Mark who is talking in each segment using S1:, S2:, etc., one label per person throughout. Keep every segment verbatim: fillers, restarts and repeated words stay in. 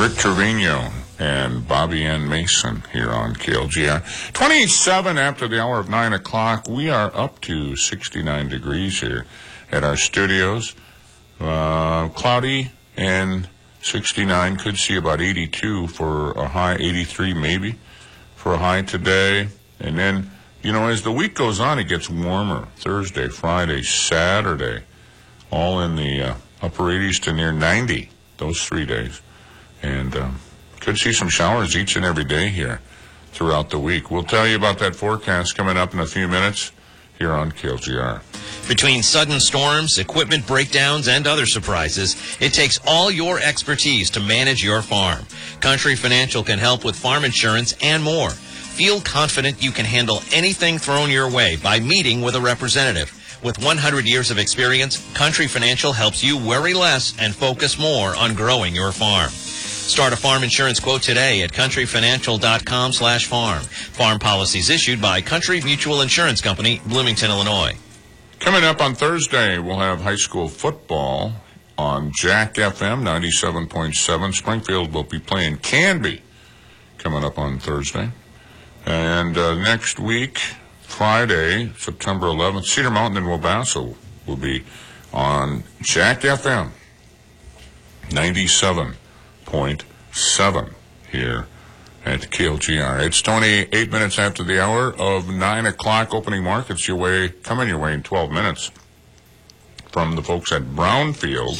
S1: Rick Trevino and Bobby Ann Mason here on K L G R. twenty-seven after the hour of nine o'clock. We are up to sixty-nine degrees here at our studios. Uh, cloudy and sixty-nine. Could see about eighty-two for a high, eighty-three maybe for a high today. And then, you know, as the week goes on, it gets warmer. Thursday, Friday, Saturday, all in the uh, upper eighties to near ninety, those three days. And um, could see some showers each and every day here throughout the week. We'll tell you about that forecast coming up in a few minutes here on K L G R.
S2: Between sudden storms, equipment breakdowns, and other surprises, it takes all your expertise to manage your farm. Country Financial can help with farm insurance and more. Feel confident you can handle anything thrown your way by meeting with a representative. With one hundred years of experience, Country Financial helps you worry less and focus more on growing your farm. Start a farm insurance quote today at countryfinancial.com slash farm. Farm policies issued by Country Mutual Insurance Company, Bloomington, Illinois.
S1: Coming up on Thursday, we'll have high school football on Jack F M ninety-seven point seven. Springfield will be playing Canby coming up on Thursday. And uh, next week, Friday, September eleventh, Cedar Mountain and Wabasso will be on Jack F M ninety-seven point seven here at K L G R. It's twenty-eight minutes after the hour of nine o'clock. Opening markets your way, coming your way in twelve minutes from the folks at Brownfield.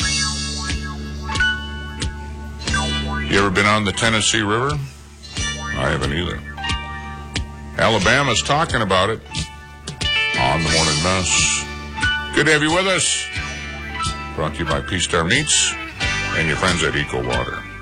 S1: You ever been on the Tennessee River? I haven't either. Alabama's talking about it on the Morning Mess. Good to have you with us. Brought to you by P-Star Meats and your friends at Eco Water.